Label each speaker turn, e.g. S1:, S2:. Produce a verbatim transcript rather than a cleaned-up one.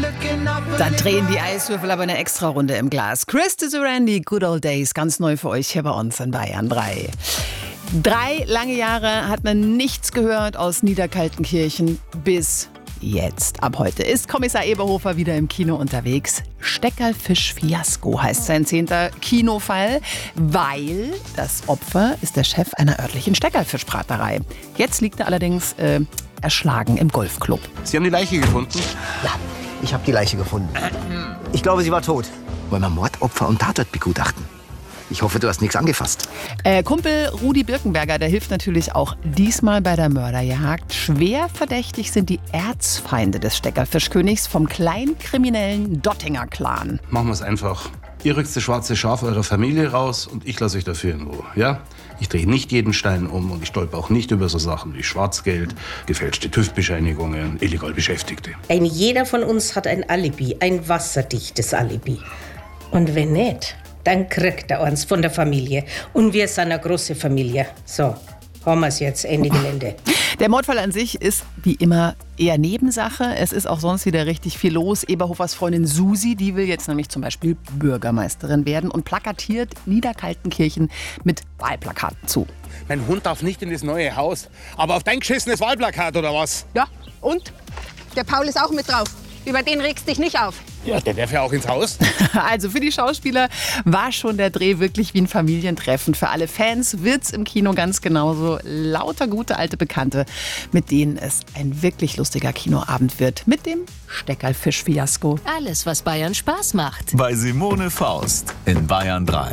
S1: Da drehen die Eiswürfel aber eine Extra-Runde im Glas. Chris Randy, Good Old Days, ganz neu für euch hier bei uns in Bayern drei. Drei lange Jahre hat man nichts gehört aus Niederkaltenkirchen bis jetzt. Ab heute ist Kommissar Eberhofer wieder im Kino unterwegs. Steckerlfisch-Fiasko heißt sein zehnter Kinofall, weil das Opfer ist der Chef einer örtlichen Steckerlfischbraterei. Jetzt liegt er allerdings äh, erschlagen im Golfclub.
S2: Sie haben die Leiche gefunden?
S3: Ja, ich habe die Leiche gefunden. Ich glaube, sie war tot.
S4: Wollen wir Mordopfer und Tatort begutachten? Ich hoffe, du hast nichts angefasst.
S1: Äh, Kumpel Rudi Birkenberger, der hilft natürlich auch diesmal bei der Mörderjagd. Schwer verdächtig sind die Erzfeinde des Steckerlfischkönigs vom kleinkriminellen Dottinger Clan.
S2: Machen wir es einfach. Ihr rückt das schwarze Schaf eurer Familie raus und ich lasse euch dafür in Ruhe, ja? Ich drehe nicht jeden Stein um und ich stolper auch nicht über so Sachen wie Schwarzgeld, gefälschte TÜV-Bescheinigungen, illegal Beschäftigte.
S5: Ein jeder von uns hat ein Alibi, ein wasserdichtes Alibi. Und wenn nicht, dann kriegt er eins von der Familie. Und wir sind eine große Familie. So, haben wir es jetzt, Ende Gelände.
S1: Der Mordfall an sich ist wie immer eher Nebensache. Es ist auch sonst wieder richtig viel los. Eberhofers Freundin Susi, die will jetzt nämlich zum Beispiel Bürgermeisterin werden und plakatiert Niederkaltenkirchen mit Wahlplakaten zu.
S6: Mein Hund darf nicht in das neue Haus. Aber auf dein geschissenes Wahlplakat, oder was?
S7: Ja, und? Der Paul ist auch mit drauf. Über den regst dich nicht auf.
S6: Ja, der darf ja auch ins Haus.
S1: Also für die Schauspieler war schon der Dreh wirklich wie ein Familientreffen. Für alle Fans wird's im Kino ganz genauso. Lauter gute alte Bekannte, mit denen es ein wirklich lustiger Kinoabend wird. Mit dem Steckerlfisch-Fiasko.
S8: Alles, was Bayern Spaß macht.
S9: Bei Simone Faust in Bayern drei.